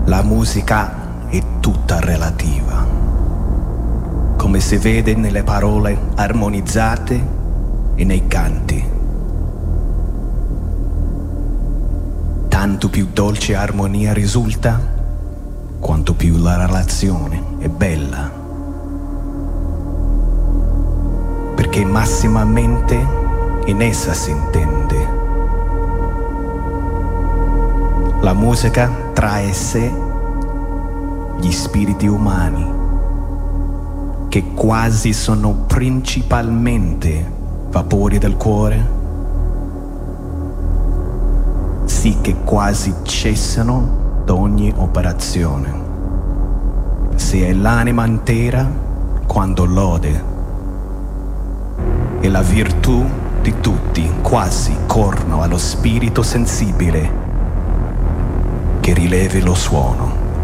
La musica è tutta relativa, come si vede nelle parole armonizzate e nei canti. Tanto più dolce armonia risulta, quanto più la relazione è bella. Perché massimamente in essa si intende. La musica trae sé gli spiriti umani, che quasi sono principalmente vapori del cuore, sì che quasi cessano d'ogni operazione. Se è l'anima intera quando lode, e la virtù di tutti quasi corno allo spirito sensibile che rilevi lo suono.